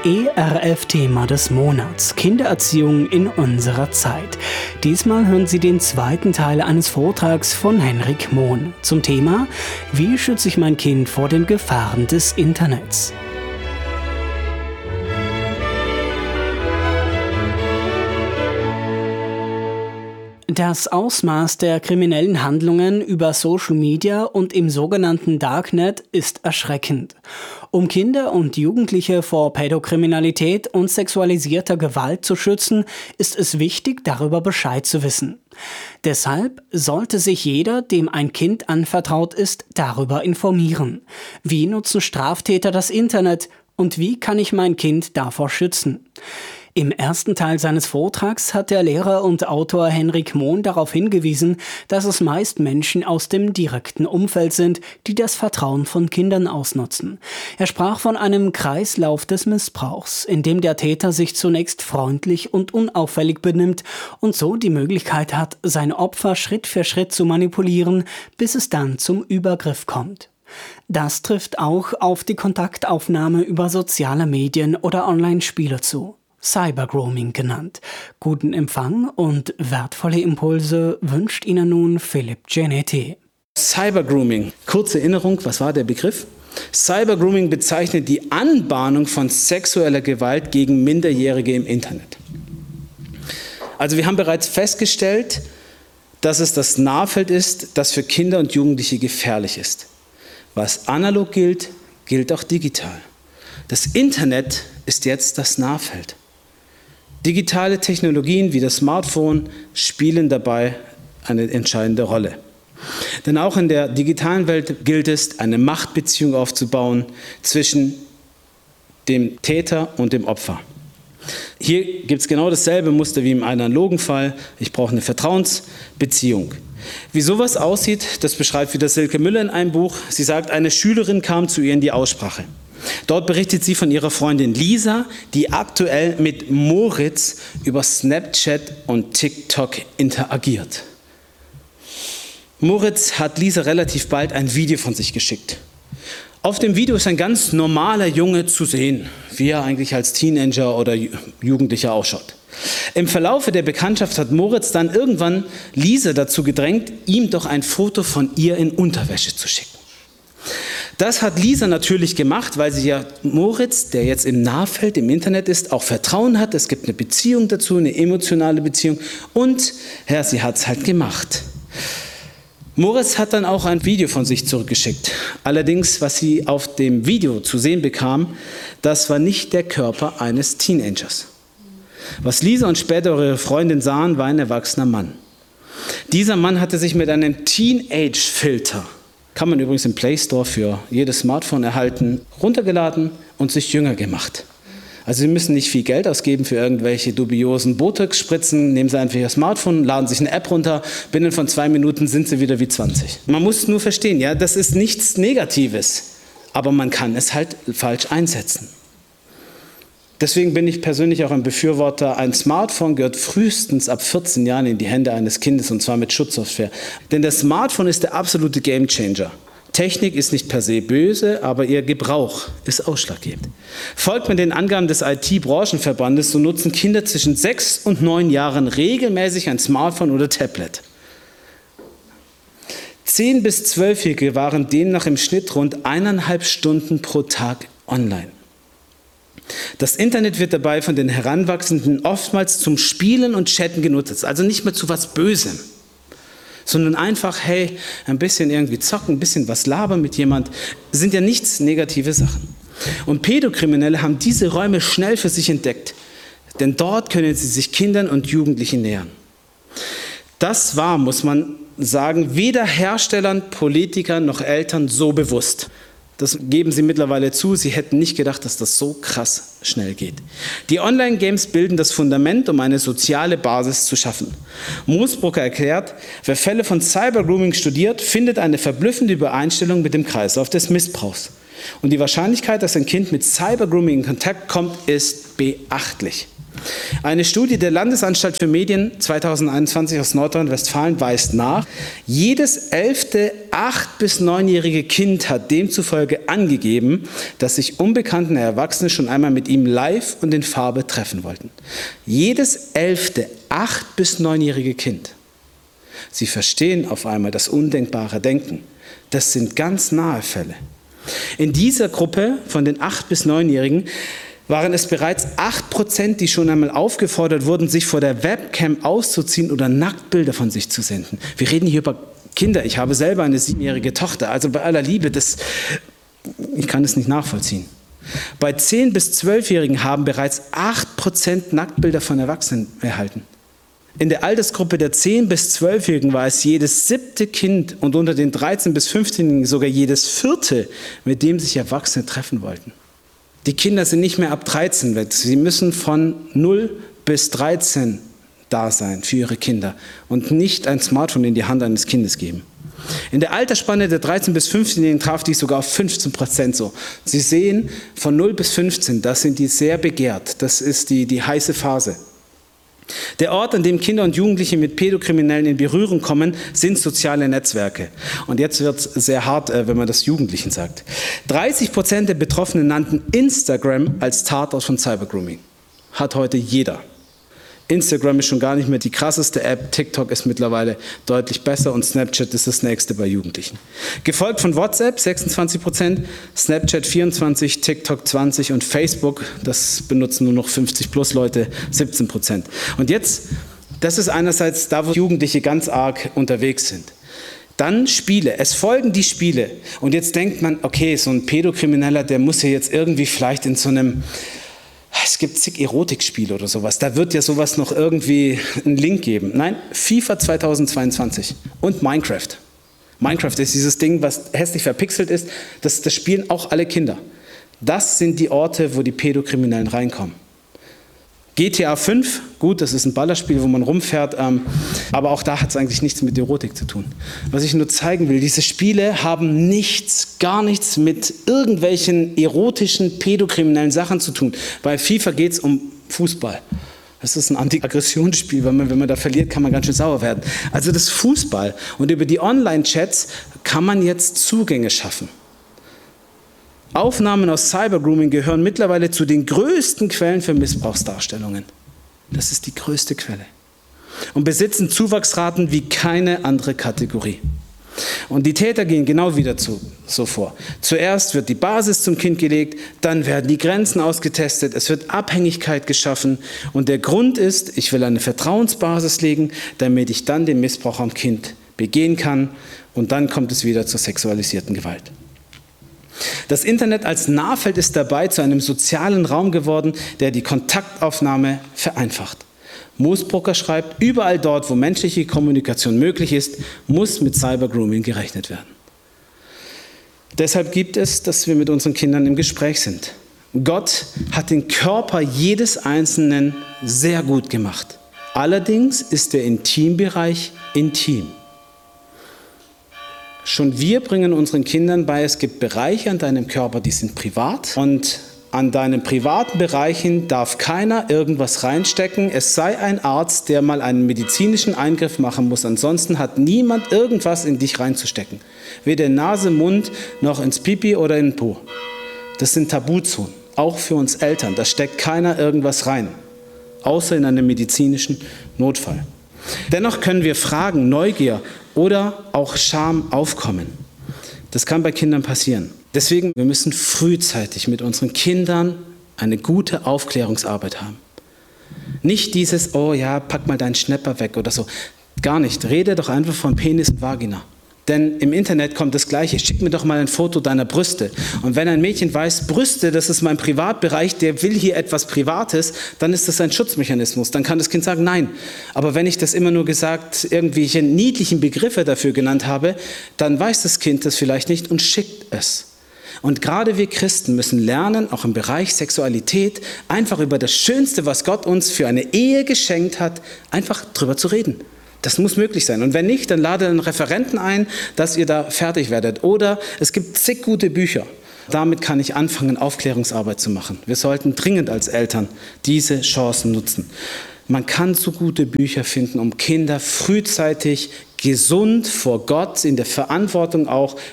ERF-Thema des Monats: Kindererziehung in unserer Zeit. Diesmal hören Sie den zweiten Teil eines Vortrags von Henrik Mohn zum Thema: Wie schütze ich mein Kind vor den Gefahren des Internets? Das Ausmaß der kriminellen Handlungen über Social Media und im sogenannten Darknet ist erschreckend. Um Kinder und Jugendliche vor Pädokriminalität und sexualisierter Gewalt zu schützen, ist es wichtig, darüber Bescheid zu wissen. Deshalb sollte sich jeder, dem ein Kind anvertraut ist, darüber informieren. Wie nutzen Straftäter das Internet und wie kann ich mein Kind davor schützen? Im ersten Teil seines Vortrags hat der Lehrer und Autor Henrik Mohn darauf hingewiesen, dass es meist Menschen aus dem direkten Umfeld sind, die das Vertrauen von Kindern ausnutzen. Er sprach von einem Kreislauf des Missbrauchs, in dem der Täter sich zunächst freundlich und unauffällig benimmt und so die Möglichkeit hat, seine Opfer Schritt für Schritt zu manipulieren, bis es dann zum Übergriff kommt. Das trifft auch auf die Kontaktaufnahme über soziale Medien oder Online-Spiele zu. Cybergrooming genannt. Guten Empfang und wertvolle Impulse wünscht Ihnen nun Philipp Genetti. Cybergrooming. Kurze Erinnerung, was war der Begriff? Cybergrooming bezeichnet die Anbahnung von sexueller Gewalt gegen Minderjährige im Internet. Also wir haben bereits festgestellt, dass es das Nahfeld ist, das für Kinder und Jugendliche gefährlich ist. Was analog gilt, gilt auch digital. Das Internet ist jetzt das Nahfeld. Digitale Technologien wie das Smartphone spielen dabei eine entscheidende Rolle. Denn auch in der digitalen Welt gilt es, eine Machtbeziehung aufzubauen zwischen dem Täter und dem Opfer. Hier gibt es genau dasselbe Muster wie im analogen Fall. Ich brauche eine Vertrauensbeziehung. Wie sowas aussieht, das beschreibt wieder Silke Müller in einem Buch. Sie sagt, eine Schülerin kam zu ihr in die Aussprache. Dort berichtet sie von ihrer Freundin Lisa, die aktuell mit Moritz über Snapchat und TikTok interagiert. Moritz hat Lisa relativ bald ein Video von sich geschickt. Auf dem Video ist ein ganz normaler Junge zu sehen, wie er eigentlich als Teenager oder Jugendlicher ausschaut. Im Verlaufe der Bekanntschaft hat Moritz dann irgendwann Lisa dazu gedrängt, ihm doch ein Foto von ihr in Unterwäsche zu schicken. Das hat Lisa natürlich gemacht, weil sie ja Moritz, der jetzt im Nahfeld, im Internet ist, auch Vertrauen hat. Es gibt eine Beziehung dazu, eine emotionale Beziehung. Und ja, sie hat es halt gemacht. Moritz hat dann auch ein Video von sich zurückgeschickt. Allerdings, was sie auf dem Video zu sehen bekam, das war nicht der Körper eines Teenagers. Was Lisa und später ihre Freundin sahen, war ein erwachsener Mann. Dieser Mann hatte sich mit einem Teenage-Filter, kann man übrigens im Play Store für jedes Smartphone erhalten, runtergeladen und sich jünger gemacht. Also Sie müssen nicht viel Geld ausgeben für irgendwelche dubiosen Botox-Spritzen. Nehmen Sie einfach Ihr Smartphone, laden sich eine App runter, binnen von 2 Minuten sind Sie wieder wie 20. Man muss nur verstehen, ja, das ist nichts Negatives, aber man kann es halt falsch einsetzen. Deswegen bin ich persönlich auch ein Befürworter, ein Smartphone gehört frühestens ab 14 Jahren in die Hände eines Kindes und zwar mit Schutzsoftware. Denn das Smartphone ist der absolute Gamechanger. Technik ist nicht per se böse, aber ihr Gebrauch ist ausschlaggebend. Folgt man den Angaben des IT-Branchenverbandes, so nutzen Kinder zwischen 6 und 9 Jahren regelmäßig ein Smartphone oder Tablet. 10- bis 12-Jährige waren demnach im Schnitt rund 1,5 Stunden pro Tag online. Das Internet wird dabei von den Heranwachsenden oftmals zum Spielen und Chatten genutzt, also nicht mehr zu was Bösem, sondern einfach, hey, ein bisschen irgendwie zocken, ein bisschen was labern mit jemand, sind ja nichts negative Sachen. Und Pädokriminelle haben diese Räume schnell für sich entdeckt, denn dort können sie sich Kindern und Jugendlichen nähern. Das war, muss man sagen, weder Herstellern, Politikern noch Eltern so bewusst. Das geben sie mittlerweile zu, sie hätten nicht gedacht, dass das so krass schnell geht. Die Online-Games bilden das Fundament, um eine soziale Basis zu schaffen. Moosbrucker erklärt, wer Fälle von Cybergrooming studiert, findet eine verblüffende Übereinstellung mit dem Kreislauf des Missbrauchs. Und die Wahrscheinlichkeit, dass ein Kind mit Cybergrooming in Kontakt kommt, ist beachtlich. Eine Studie der Landesanstalt für Medien 2021 aus Nordrhein-Westfalen weist nach, jedes 11. 8- bis 9-jährige Kind hat demzufolge angegeben, dass sich unbekannte Erwachsene schon einmal mit ihm live und in Farbe treffen wollten. Jedes 11. 8- bis 9-jährige Kind. Sie verstehen auf einmal das undenkbare Denken. Das sind ganz nahe Fälle. In dieser Gruppe von den 8- bis 9-Jährigen waren es bereits 8%, die schon einmal aufgefordert wurden, sich vor der Webcam auszuziehen oder Nacktbilder von sich zu senden. Wir reden hier über Kinder. Ich habe selber eine 7-jährige Tochter. Also bei aller Liebe, ich kann es nicht nachvollziehen. Bei 10- bis 12-Jährigen haben bereits 8% Nacktbilder von Erwachsenen erhalten. In der Altersgruppe der 10- bis 12-Jährigen war es jedes 7. Kind und unter den 13- bis 15-Jährigen sogar jedes 4., mit dem sich Erwachsene treffen wollten. Die Kinder sind nicht mehr ab 13 weg. Sie müssen von 0 bis 13 da sein für ihre Kinder und nicht ein Smartphone in die Hand eines Kindes geben. In der Altersspanne der 13- bis 15-Jährigen traf dies sogar auf 15% so. Sie sehen, von 0 bis 15, das sind die sehr begehrt. Das ist die heiße Phase. Der Ort, an dem Kinder und Jugendliche mit Pädokriminellen in Berührung kommen, sind soziale Netzwerke. Und jetzt wird es sehr hart, wenn man das Jugendlichen sagt. 30% der Betroffenen nannten Instagram als Tatort von Cybergrooming. Hat heute jeder. Instagram ist schon gar nicht mehr die krasseste App, TikTok ist mittlerweile deutlich besser und Snapchat ist das nächste bei Jugendlichen. Gefolgt von WhatsApp 26%, Snapchat 24%, TikTok 20% und Facebook, das benutzen nur noch 50 plus Leute, 17%. Und jetzt, das ist einerseits da, wo Jugendliche ganz arg unterwegs sind. Dann Spiele, es folgen die Spiele. Und jetzt denkt man, okay, so ein Pädokrimineller, der muss ja jetzt irgendwie vielleicht in so einem... Es gibt zig Erotikspiele oder sowas. Da wird ja sowas noch irgendwie einen Link geben. Nein, FIFA 2022 und Minecraft. Minecraft ist dieses Ding, was hässlich verpixelt ist. Das spielen auch alle Kinder. Das sind die Orte, wo die Pädokriminellen reinkommen. GTA 5, gut, das ist ein Ballerspiel, wo man rumfährt, aber auch da hat es eigentlich nichts mit Erotik zu tun. Was ich nur zeigen will, diese Spiele haben gar nichts mit irgendwelchen erotischen, pädokriminellen Sachen zu tun. Bei FIFA geht es um Fußball. Das ist ein Anti-Aggressionsspiel, weil wenn man da verliert, kann man ganz schön sauer werden. Also das Fußball und über die Online-Chats kann man jetzt Zugänge schaffen. Aufnahmen aus Cybergrooming gehören mittlerweile zu den größten Quellen für Missbrauchsdarstellungen. Das ist die größte Quelle. Und besitzen Zuwachsraten wie keine andere Kategorie. Und die Täter gehen genau wieder so vor. Zuerst wird die Basis zum Kind gelegt, dann werden die Grenzen ausgetestet, es wird Abhängigkeit geschaffen. Und der Grund ist, ich will eine Vertrauensbasis legen, damit ich dann den Missbrauch am Kind begehen kann. Und dann kommt es wieder zur sexualisierten Gewalt. Das Internet als Nahfeld ist dabei zu einem sozialen Raum geworden, der die Kontaktaufnahme vereinfacht. Moosbrucker schreibt, überall dort, wo menschliche Kommunikation möglich ist, muss mit Cybergrooming gerechnet werden. Deshalb gibt es, dass wir mit unseren Kindern im Gespräch sind. Gott hat den Körper jedes Einzelnen sehr gut gemacht. Allerdings ist der Intimbereich intim. Schon wir bringen unseren Kindern bei, es gibt Bereiche an deinem Körper, die sind privat und an deinen privaten Bereichen darf keiner irgendwas reinstecken. Es sei ein Arzt, der mal einen medizinischen Eingriff machen muss. Ansonsten hat niemand irgendwas in dich reinzustecken. Weder in Nase, Mund, noch ins Pipi oder in den Po. Das sind Tabuzonen, auch für uns Eltern. Da steckt keiner irgendwas rein, außer in einem medizinischen Notfall. Dennoch können wir Fragen, Neugier oder auch Scham aufkommen. Das kann bei Kindern passieren. Deswegen, wir müssen frühzeitig mit unseren Kindern eine gute Aufklärungsarbeit haben. Nicht dieses, oh ja, pack mal deinen Schnepper weg oder so. Gar nicht. Rede doch einfach von Penis und Vagina. Denn im Internet kommt das Gleiche. Schick mir doch mal ein Foto deiner Brüste. Und wenn ein Mädchen weiß, Brüste, das ist mein Privatbereich, der will hier etwas Privates, dann ist das ein Schutzmechanismus. Dann kann das Kind sagen, nein. Aber wenn ich das immer nur gesagt, irgendwelche niedlichen Begriffe dafür genannt habe, dann weiß das Kind das vielleicht nicht und schickt es. Und gerade wir Christen müssen lernen, auch im Bereich Sexualität, einfach über das Schönste, was Gott uns für eine Ehe geschenkt hat, einfach drüber zu reden. Das muss möglich sein. Und wenn nicht, dann lade einen Referenten ein, dass ihr da fertig werdet. Oder es gibt zig gute Bücher. Damit kann ich anfangen, Aufklärungsarbeit zu machen. Wir sollten dringend als Eltern diese Chancen nutzen. Man kann so gute Bücher finden, um Kinder frühzeitig gesund vor Gott, in der Verantwortung auch